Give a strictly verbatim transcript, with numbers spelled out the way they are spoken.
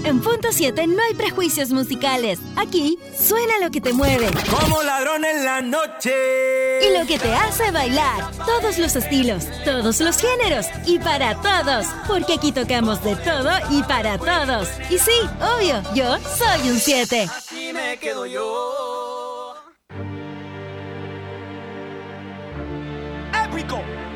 En Punto siete no hay prejuicios musicales. Aquí suena lo que te mueve. Como ladrón en la noche. Y lo que te hace bailar. Todos los estilos, todos los géneros y para todos. Porque aquí tocamos de todo y para todos. Y sí, obvio, yo soy un siete. Así me quedo yo. Épico.